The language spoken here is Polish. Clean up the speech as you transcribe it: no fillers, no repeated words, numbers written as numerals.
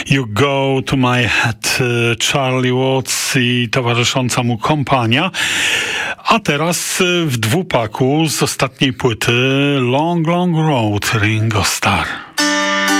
You Go to My Head, Charlie Watts i towarzysząca mu kompania. A teraz w dwupaku z ostatniej płyty Long Long Road Ringo Starr.